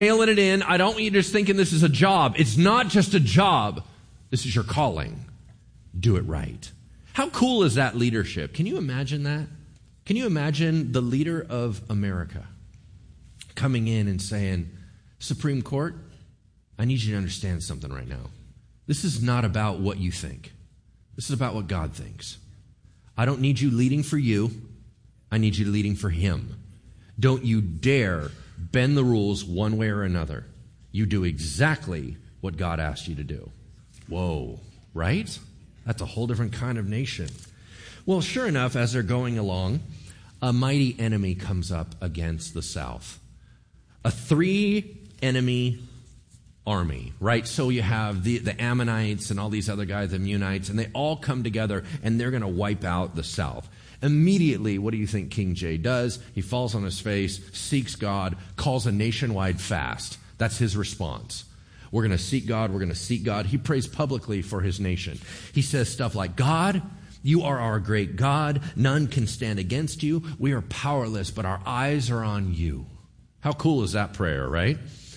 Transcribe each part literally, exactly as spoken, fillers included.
mailing it in. I don't want you just thinking this is a job. It's not just a job. This is your calling. Do it right. How cool is that leadership? Can you imagine that? Can you imagine the leader of America coming in and saying, Supreme Court, I need you to understand something right now. This is not about what you think. This is about what God thinks. I don't need you leading for you. I need you leading for him. Don't you dare bend the rules one way or another. You do exactly what God asked you to do. Whoa, right? That's a whole different kind of nation. Well, sure enough, as they're going along, a mighty enemy comes up against the south. A three-enemy army, right? So you have the, the Ammonites and all these other guys, the Meunites, and they all come together, and they're going to wipe out the south. Immediately, what do you think King Jay does? He falls on his face, seeks God, calls a nationwide fast. That's his response. We're going to seek God. We're going to seek God. He prays publicly for his nation. He says stuff like, God, you are our great God. None can stand against you. We are powerless, but our eyes are on you. How cool is that prayer, right?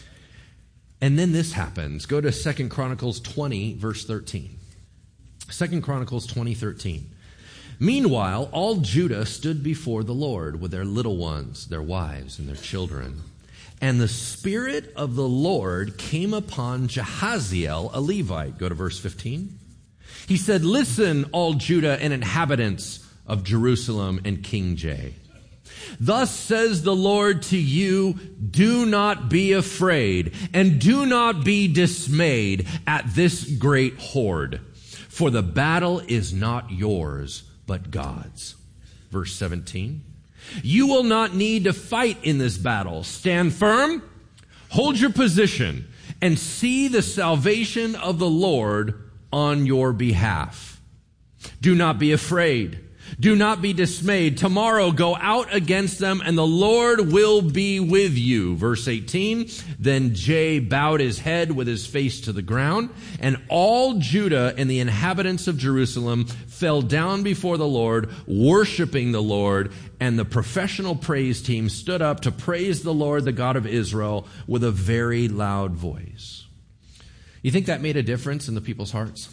And then this happens. Go to Second Chronicles twenty, verse thirteen. Second Chronicles twenty, thirteen. Meanwhile, all Judah stood before the Lord with their little ones, their wives, and their children. And the Spirit of the Lord came upon Jahaziel, a Levite. Go to verse fifteen. He said, Listen, all Judah and inhabitants of Jerusalem and King Jay. Thus says the Lord to you, do not be afraid and do not be dismayed at this great horde, for the battle is not yours, but God's. Verse seventeen. You will not need to fight in this battle. Stand firm, hold your position, and see the salvation of the Lord on your behalf. Do not be afraid. Do not be dismayed. Tomorrow go out against them, and the Lord will be with you. Verse eighteen, then Jay bowed his head with his face to the ground, and all Judah and the inhabitants of Jerusalem fell down before the Lord, worshiping the Lord, and the professional praise team stood up to praise the Lord, the God of Israel, with a very loud voice. You think that made a difference in the people's hearts?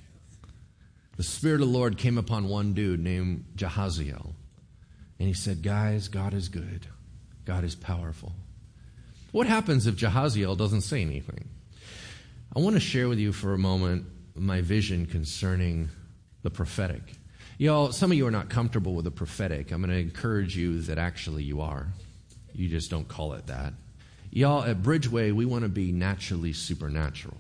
The Spirit of the Lord came upon one dude named Jahaziel. And he said, guys, God is good. God is powerful. What happens if Jahaziel doesn't say anything? I want to share with you for a moment my vision concerning the prophetic. Y'all, some of you are not comfortable with the prophetic. I'm going to encourage you that actually you are. You just don't call it that. Y'all, at Bridgeway, we want to be naturally supernatural.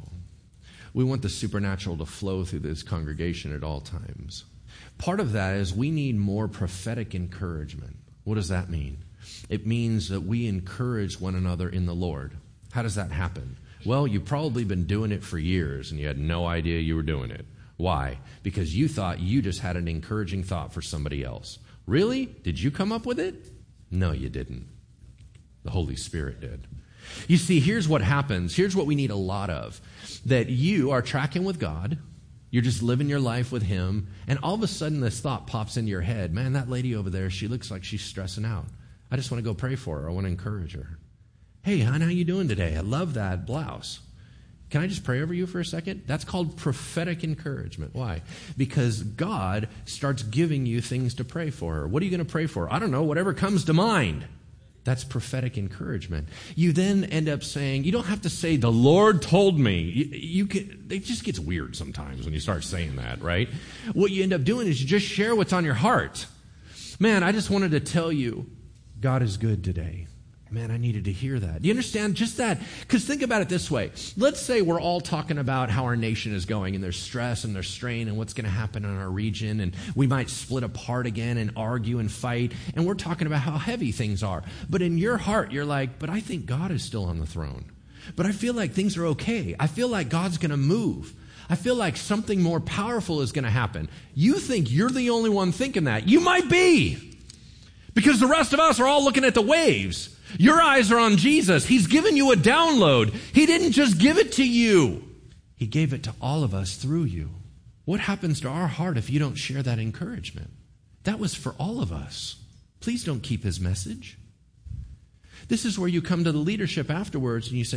We want the supernatural to flow through this congregation at all times. Part of that is we need more prophetic encouragement. What does that mean? It means that we encourage one another in the Lord. How does that happen? Well, you've probably been doing it for years and you had no idea you were doing it. Why? Because you thought you just had an encouraging thought for somebody else. Really? Did you come up with it? No, you didn't. The Holy Spirit did. You see, here's what happens. Here's what we need a lot of. That you are tracking with God. You're just living your life with Him. And all of a sudden this thought pops into your head. Man, that lady over there, she looks like she's stressing out. I just want to go pray for her. I want to encourage her. Hey, hon, how you doing today? I love that blouse. Can I just pray over you for a second? That's called prophetic encouragement. Why? Because God starts giving you things to pray for her. What are you going to pray for? I don't know, whatever comes to mind. That's prophetic encouragement. You then end up saying, you don't have to say, the Lord told me. You, you can, it just gets weird sometimes when you start saying that, right? What you end up doing is you just share what's on your heart. Man, I just wanted to tell you, God is good today. Man, I needed to hear that. Do you understand? Just that. Because think about it this way. Let's say we're all talking about how our nation is going and there's stress and there's strain and what's going to happen in our region, and we might split apart again and argue and fight, and we're talking about how heavy things are. But in your heart, you're like, but I think God is still on the throne. But I feel like things are okay. I feel like God's going to move. I feel like something more powerful is going to happen. You think you're the only one thinking that. You might be. Because the rest of us are all looking at the waves. Your eyes are on Jesus. He's given you a download. He didn't just give it to you. He gave it to all of us through you. What happens to our heart if you don't share that encouragement? That was for all of us. Please don't keep His message. This is where you come to the leadership afterwards and you say,